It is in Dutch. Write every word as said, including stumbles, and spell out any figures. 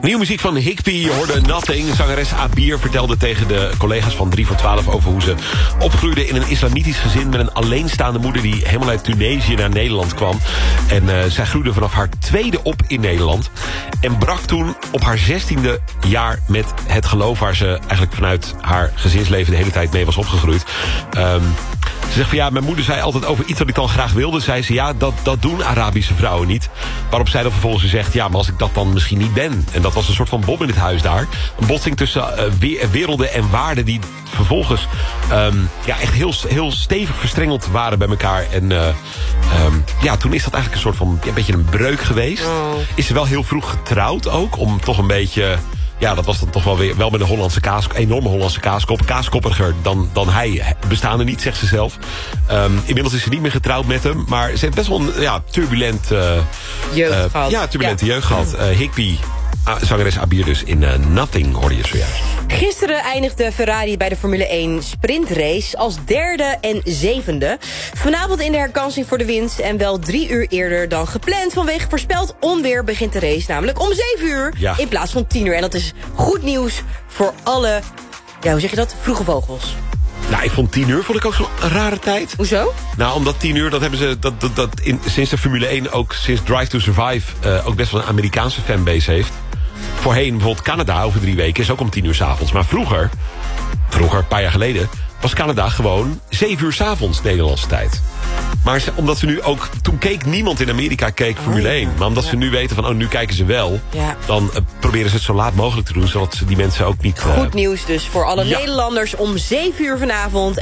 Nieuwe muziek van Higby, je hoorde Nothing. Zangeres Abir vertelde tegen de collega's van drie voor twaalf... over hoe ze opgroeide in een islamitisch gezin... met een alleenstaande moeder die helemaal uit Tunesië naar Nederland kwam. En uh, zij groeide vanaf haar tweede op in Nederland. En brak toen op haar zestiende jaar met het geloof... waar ze eigenlijk vanuit haar gezinsleven de hele tijd mee was opgegroeid. Um, Ze zegt van ja, mijn moeder zei altijd over iets wat ik dan graag wilde. Zei ze ja, dat, dat doen Arabische vrouwen niet. Waarop zij dan vervolgens zegt, ja, maar als ik dat dan misschien niet ben. En dat was een soort van bom in het huis daar. Een botsing tussen uh, werelden en waarden die vervolgens um, ja, echt heel, heel stevig verstrengeld waren bij elkaar. En uh, um, ja, toen is dat eigenlijk een soort van ja, een beetje een breuk geweest. Oh. Is ze wel heel vroeg getrouwd ook, om toch een beetje... Ja, dat was dan toch wel weer wel met een Hollandse kaas, enorme Hollandse kaaskop. Kaaskoppiger dan, dan hij. Bestaan er niet, zegt ze zelf. Um, inmiddels is ze niet meer getrouwd met hem. Maar ze heeft best wel een ja, turbulent... Uh, jeugd uh, gehad. Ja, turbulente ja. jeugd gehad. Uh, Higby, uh, zangeres Abir dus in uh, Nothing, hoorde je zojuist. Gisteren eindigde Ferrari bij de Formule één sprintrace als derde en zevende. Vanavond in de herkansing voor de winst en wel drie uur eerder dan gepland. Vanwege voorspeld onweer begint de race namelijk om zeven uur ja. in plaats van tien uur. En dat is goed nieuws voor alle, ja, hoe zeg je dat, vroege vogels. Nou, ik vond tien uur vond ik ook zo'n rare tijd. Hoezo? Nou, omdat tien uur, dat hebben ze dat, dat, dat in, sinds de Formule één, ook sinds Drive to Survive... Uh, ook best wel een Amerikaanse fanbase heeft. Voorheen, bijvoorbeeld Canada, over drie weken, is ook om tien uur 's avonds. Maar vroeger, vroeger, een paar jaar geleden... was Canada gewoon zeven uur 's avonds Nederlandse tijd. Maar ze, omdat ze nu ook... Toen keek niemand in Amerika, keek Formule één. Maar omdat ja. ze nu weten van, oh, nu kijken ze wel... Ja. dan uh, proberen ze het zo laat mogelijk te doen... zodat ze die mensen ook niet... Uh... Goed nieuws dus voor alle ja. Nederlanders om zeven uur vanavond...